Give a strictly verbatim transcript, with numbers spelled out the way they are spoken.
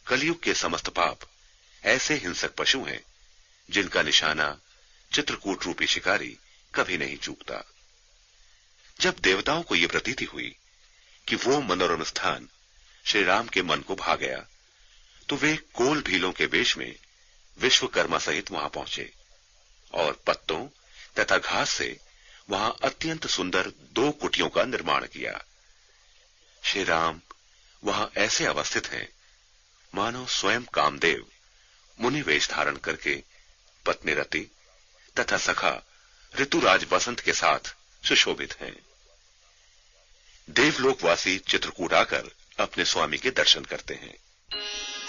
कलयुग के समस्त पाप ऐसे हिंसक पशु हैं जिनका निशाना चित्रकूट रूपी शिकारी कभी नहीं चूकता। जब देवताओं को यह प्रतीति हुई कि वो मनोरम स्थान श्री राम के मन को भा गया, तो वे कोल भीलों के वेश में विश्वकर्मा सहित वहां पहुंचे और पत्तों तथा घास से वहां अत्यंत सुंदर दो कुटियों का निर्माण किया। श्री राम वहां ऐसे अवस्थित हैं मानो स्वयं कामदेव मुनि वेश धारण करके पत्नी रति तथा सखा ऋतुराज बसंत के साथ सुशोभित हैं। देवलोकवासी चित्रकूट आकर अपने स्वामी के दर्शन करते हैं।